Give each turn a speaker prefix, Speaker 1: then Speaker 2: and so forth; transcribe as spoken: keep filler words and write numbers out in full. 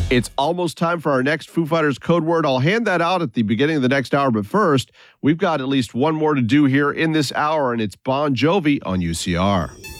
Speaker 1: It's almost time for our next Foo Fighters code word. I'll hand that out at the beginning of the next hour, but first, we've got at least one more to do here in this hour, and it's Bon Jovi on U C R.